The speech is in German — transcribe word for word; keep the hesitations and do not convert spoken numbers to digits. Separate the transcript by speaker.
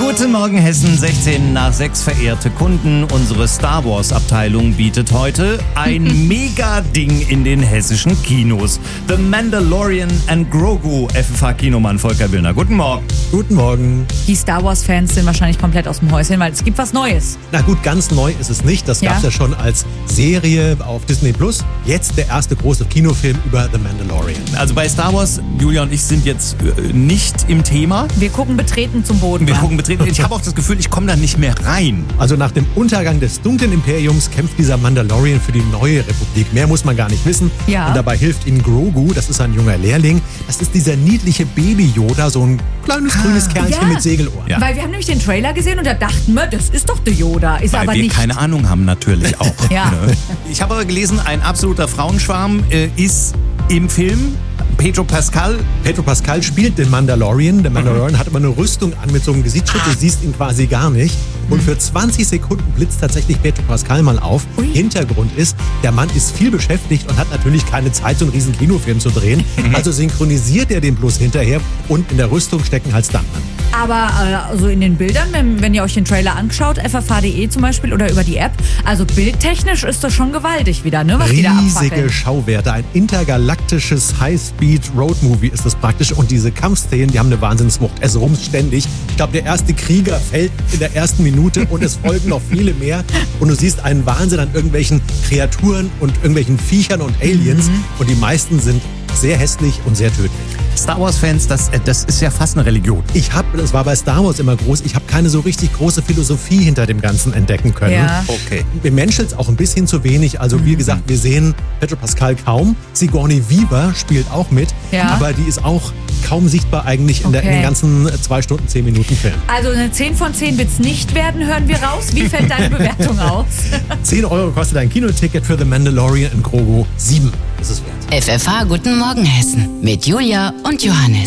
Speaker 1: Guten Morgen Hessen, sechzehn nach sechs, verehrte Kunden. Unsere Star Wars Abteilung bietet heute ein Mega-Ding in den hessischen Kinos. The Mandalorian and Grogu, F F H-Kinomann Volker Willner. Guten Morgen.
Speaker 2: Guten Morgen.
Speaker 3: Die Star Wars-Fans sind wahrscheinlich komplett aus dem Häuschen, weil es gibt was Neues.
Speaker 2: Na gut, ganz neu ist es nicht. Das
Speaker 3: Ja.
Speaker 2: gab es ja schon als Serie auf Disney Plus. Jetzt der erste große Kinofilm über The Mandalorian.
Speaker 1: Also bei Star Wars, Julia und ich sind jetzt äh, nicht im Thema.
Speaker 3: Wir gucken betreten zum Boden.
Speaker 1: Wir gucken betreten. Ich habe auch das Gefühl, ich komme da nicht mehr rein.
Speaker 2: Also nach dem Untergang des dunklen Imperiums kämpft dieser Mandalorian für die neue Republik. Mehr muss man gar nicht wissen.
Speaker 3: Ja.
Speaker 2: Und dabei hilft ihnen Grogu, das ist ein junger Lehrling. Das ist dieser niedliche Baby-Yoda, so ein kleines grünes Kerlchen
Speaker 3: Ja.
Speaker 2: mit Segelohren.
Speaker 1: Ja.
Speaker 3: Weil wir haben nämlich den Trailer gesehen und da dachten wir, das ist doch der Yoda. Ist
Speaker 1: Weil
Speaker 3: aber
Speaker 1: wir
Speaker 3: nicht.
Speaker 1: keine Ahnung haben natürlich auch.
Speaker 3: Ja.
Speaker 1: Ne? Ich habe aber gelesen, ein absoluter Frauenschwarm äh, ist im Film Pedro Pascal.
Speaker 2: Pedro Pascal spielt den Mandalorian. Der Mandalorian mhm. hat immer eine Rüstung an mit so einem Gesichtsschutz. Du siehst ihn quasi gar nicht. Und für zwanzig Sekunden blitzt tatsächlich Pedro Pascal mal auf.
Speaker 3: Ui.
Speaker 2: Hintergrund ist, der Mann ist viel beschäftigt und hat natürlich keine Zeit, so einen riesen Kinofilm zu drehen. Also synchronisiert er den bloß hinterher und in der Rüstung stecken halt Stuntmen.
Speaker 3: Aber äh, also in den Bildern, wenn, wenn ihr euch den Trailer anschaut, f f h punkt d e zum Beispiel oder über die App, also bildtechnisch ist das schon gewaltig wieder, ne? Was die da
Speaker 2: Riesige
Speaker 3: abfackeln.
Speaker 2: Schauwerte, ein intergalaktisches High-Speed-Road-Movie ist das praktisch. Und diese Kampfszenen, die haben eine Wahnsinnswucht. Es rumst ständig. Ich glaube, der erste Krieger fällt in der ersten Minute und es folgen noch viele mehr. Und du siehst einen Wahnsinn an irgendwelchen Kreaturen und irgendwelchen Viechern und Aliens. Mhm. Und die meisten sind sehr hässlich und sehr tödlich.
Speaker 1: Star Wars-Fans, das, das ist ja fast eine Religion.
Speaker 2: Ich habe, das war bei Star Wars immer groß, ich habe keine so richtig große Philosophie hinter dem Ganzen entdecken können.
Speaker 3: Ja.
Speaker 1: Okay.
Speaker 2: Mir menschelt es auch ein bisschen zu wenig. Also wie gesagt, wir sehen Pedro Pascal kaum. Sigourney Weaver spielt auch mit,
Speaker 3: Ja.
Speaker 2: aber die ist auch kaum sichtbar eigentlich in, der, in
Speaker 3: Okay.
Speaker 2: den ganzen zwei Stunden, zehn Minuten Film.
Speaker 3: Also eine zehn von zehn wird es nicht werden, hören wir raus. Wie fällt deine Bewertung aus?
Speaker 2: zehn Euro kostet ein Kinoticket für The Mandalorian in Grogu. sieben ist es wert.
Speaker 4: F F H Guten Morgen Hessen mit Julia und Johannes.